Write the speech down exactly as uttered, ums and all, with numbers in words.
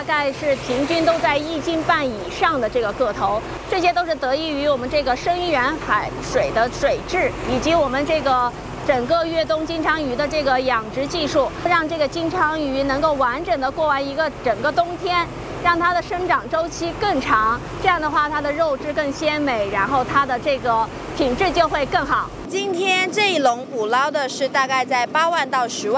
概是平均都在一斤半以上的这个个头，这些都是得益于我们这个生鱼远海水的水质，以及我们这个整个越冬金枪鱼的这个养殖技术，让这个金枪鱼能够完整的过完一个整个冬天，让它的生长周期更长，这样的话它的肉质更鲜美，然后它的这个品质就会更好。 今天这一笼捕捞的是大概在八万到十万。